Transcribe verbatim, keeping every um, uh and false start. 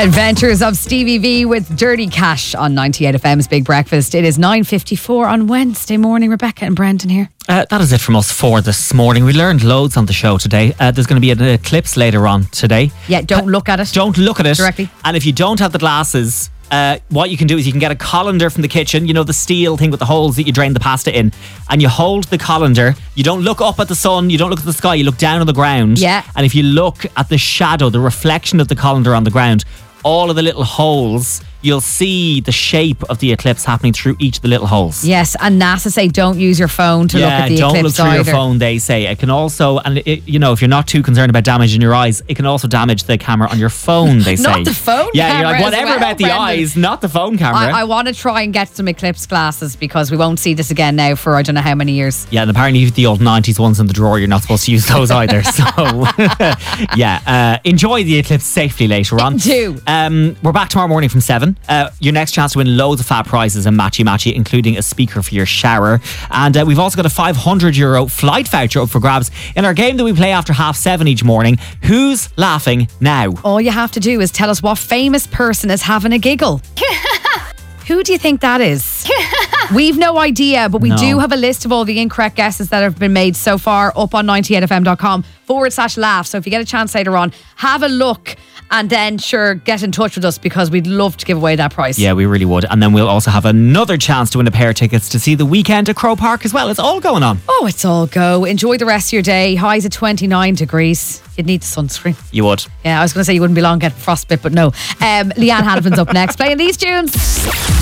Adventures of Stevie V with Dirty Cash on ninety-eight F M's Big Breakfast. It is nine fifty-four on Wednesday morning. Rebecca and Brendan here. Uh, that is it from us for this morning. We learned loads on the show today. Uh, there's going to be an eclipse later on today. Yeah, don't look at it. Don't look at it. Directly. And if you don't have the glasses, uh, what you can do is you can get a colander from the kitchen, you know, the steel thing with the holes that you drain the pasta in, and you hold the colander. You don't look up at the sun, you don't look at the sky, you look down on the ground. Yeah. And if you look at the shadow, the reflection of the colander on the ground, all of the little holes, you'll see the shape of the eclipse happening through each of the little holes. Yes, and NASA say don't use your phone to yeah, look at the don't eclipse look through either. your phone, they say. It can also, and it, you know, if you're not too concerned about damage in your eyes, it can also damage the camera on your phone, they say. Not the phone yeah, camera you're like, as whatever well, about the Brendan. eyes, not the phone camera. I, I want to try and get some eclipse glasses because we won't see this again now for I don't know how many years. Yeah, and apparently the old nineties ones in the drawer, you're not supposed to use those either. So, yeah, uh, enjoy the eclipse safely later on. Do. Um, we're back tomorrow morning from seven. Uh, your next chance to win loads of fab prizes and matchy matchy, including a speaker for your shower. And uh, we've also got a five hundred euro flight voucher up for grabs in our game that we play after half seven each morning. Who's laughing now? All you have to do is tell us what famous person is having a giggle. Who do you think that is? We've no idea, but we No. do have a list of all the incorrect guesses that have been made so far up on ninety-eight F M dot com forward slash laugh. So if you get a chance later on, have a look and then sure, get in touch with us because we'd love to give away that prize. Yeah, we really would. And then we'll also have another chance to win a pair of tickets to see the weekend at Crow Park as well. It's all going on. Oh, it's all go. Enjoy the rest of your day. Highs at twenty-nine degrees. You'd need the sunscreen. You would. Yeah, I was going to say you wouldn't be long getting frostbite, but no. Um, Leanne Hannifan's up next playing these tunes.